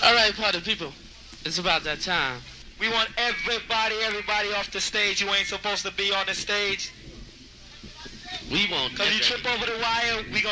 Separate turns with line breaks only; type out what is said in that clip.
All right, party people. It's about that time.
We want everybody off the stage who ain't supposed to be on the stage.
We want
Because you trip over the wire, we gonna